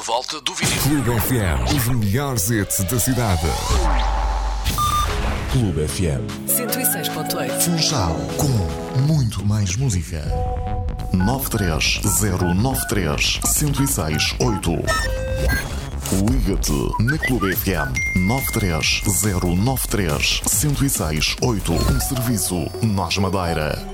volta do vinil. Clube FM, os melhores hits da cidade. Clube FM 106.8. Funchal, com muito mais música. 93093-1068. Liga-te na Clube FM 93093-1068. Um serviço Nós Madeira.